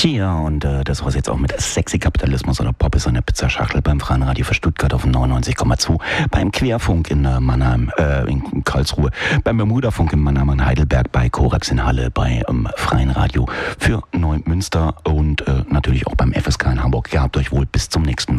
Tja, und das war's jetzt auch mit Sexy Kapitalismus oder Pop ist eine Pizzaschachtel beim Freien Radio für Stuttgart auf 99,2, beim Querfunk in Mannheim, in Karlsruhe, beim Bermudafunk in Mannheim und Heidelberg, bei Korax in Halle, bei Freien Radio für Neumünster und natürlich auch beim FSK in Hamburg. Gehabt euch wohl, bis zum nächsten Mal.